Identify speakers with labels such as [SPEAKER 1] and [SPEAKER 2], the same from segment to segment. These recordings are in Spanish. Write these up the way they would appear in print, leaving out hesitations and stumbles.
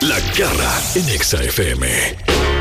[SPEAKER 1] La Garra en Exa FM.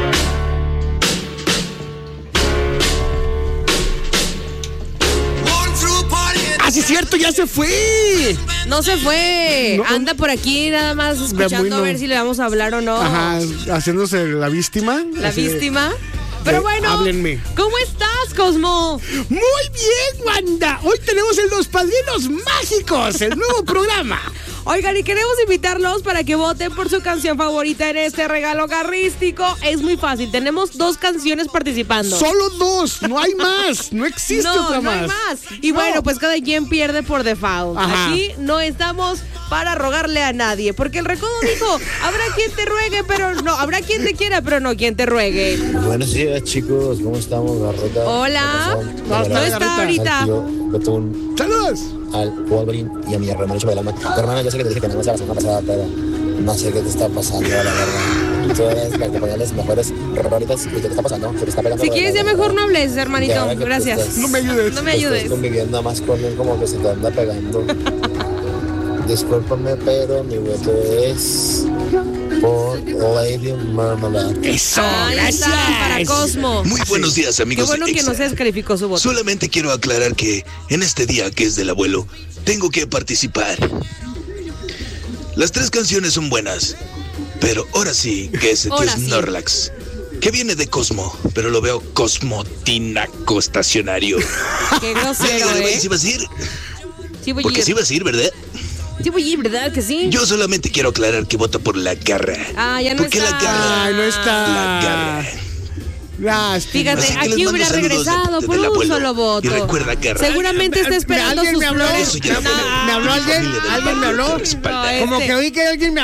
[SPEAKER 2] ¡Ah, sí es cierto! ¡Ya se fue!
[SPEAKER 3] No se fue.
[SPEAKER 2] No.
[SPEAKER 3] Anda por aquí nada más escuchando a ver si le vamos a hablar o no.
[SPEAKER 2] Ajá, haciéndose la víctima.
[SPEAKER 3] La
[SPEAKER 2] Así de-
[SPEAKER 3] víctima. Pero bueno,
[SPEAKER 2] háblenme.
[SPEAKER 3] ¿Cómo estás, Cosmo?
[SPEAKER 2] Muy bien, Wanda. Hoy tenemos en Los Padrinos Mágicos, el nuevo programa.
[SPEAKER 3] Oigan, y queremos invitarlos para que voten por su canción favorita en este regalo garrístico. Es muy fácil, tenemos 2 canciones participando.
[SPEAKER 2] Solo 2, no hay más. No existe otra
[SPEAKER 3] no
[SPEAKER 2] más.
[SPEAKER 3] hay más. Y
[SPEAKER 2] No.
[SPEAKER 3] bueno, pues cada quien pierde por default.
[SPEAKER 2] Ajá.
[SPEAKER 3] Aquí no estamos para rogarle a nadie, porque el recodo dijo, habrá quien te ruegue, pero no, habrá quien te quiera, pero no quien te ruegue.
[SPEAKER 4] Buenos días, chicos, ¿cómo estamos, Garreta?
[SPEAKER 3] Hola.
[SPEAKER 4] ¿Qué pasó?
[SPEAKER 3] No está ahorita.
[SPEAKER 4] Al tío Betún,
[SPEAKER 2] ¡Saludos!
[SPEAKER 4] al Wolverine y a mi hermano Chabelama. Hermana, yo sé que te dije que no me la semana pasada, pero no sé qué te está pasando, la verdad. Tú eres la compañía de las mejores raritas. ¿Qué te está pasando? ¿Qué te está pegando?
[SPEAKER 3] Si quieres, ya mejor no hables, hermanito.
[SPEAKER 4] Ya, que tú
[SPEAKER 3] Gracias.
[SPEAKER 4] estás-
[SPEAKER 2] No me ayudes.
[SPEAKER 3] No me ayudes.
[SPEAKER 4] Estás conviviendo más con él como que se te anda pegando. Discúlpame, pero mi voto es por Lady Marmalade.
[SPEAKER 2] ¡Eso!
[SPEAKER 3] Ahí
[SPEAKER 2] ¡Gracias!
[SPEAKER 3] está, para Cosmo.
[SPEAKER 1] Muy buenos días,
[SPEAKER 3] Qué
[SPEAKER 1] amigos
[SPEAKER 3] bueno
[SPEAKER 1] de
[SPEAKER 3] que
[SPEAKER 1] Exa.
[SPEAKER 3] no se descalificó su voto.
[SPEAKER 1] Solamente quiero aclarar que en este día que es del abuelo, tengo que participar. Las 3 canciones son buenas, pero ahora sí que ese tío
[SPEAKER 3] Ahora
[SPEAKER 1] es
[SPEAKER 3] sí.
[SPEAKER 1] Snorlax, que viene de Cosmo, pero lo veo cosmotinaco estacionario.
[SPEAKER 3] Qué grosero,
[SPEAKER 1] ¿Sí vas a ir?
[SPEAKER 3] Sí voy a
[SPEAKER 1] Porque
[SPEAKER 3] ir.
[SPEAKER 1] sí vas a ir, ¿verdad?
[SPEAKER 3] Sí voy a ir, ¿verdad que sí?
[SPEAKER 1] Yo solamente quiero aclarar que voto por la Garra.
[SPEAKER 3] Ah, ya no
[SPEAKER 1] ¿Por qué
[SPEAKER 3] está.
[SPEAKER 1] la Garra?
[SPEAKER 2] Ay, no está.
[SPEAKER 1] La Garra.
[SPEAKER 2] Lástima.
[SPEAKER 3] Fíjate,
[SPEAKER 1] Así que les
[SPEAKER 3] aquí
[SPEAKER 1] mando
[SPEAKER 3] hubiera
[SPEAKER 1] saludos
[SPEAKER 3] regresado por
[SPEAKER 1] del
[SPEAKER 3] un
[SPEAKER 1] abuelo.
[SPEAKER 3] solo voto.
[SPEAKER 1] Y recuerda, Garra.
[SPEAKER 3] Seguramente está esperando
[SPEAKER 2] ¿Alguien
[SPEAKER 3] sus
[SPEAKER 2] me habló?
[SPEAKER 3] flores.
[SPEAKER 1] Eso ya fue.
[SPEAKER 2] ¿Me habló alguien?
[SPEAKER 1] Familia del
[SPEAKER 2] ¿Alguien me
[SPEAKER 1] barrio
[SPEAKER 2] habló?
[SPEAKER 1] que respalda.
[SPEAKER 3] No,
[SPEAKER 2] Como que oí que alguien me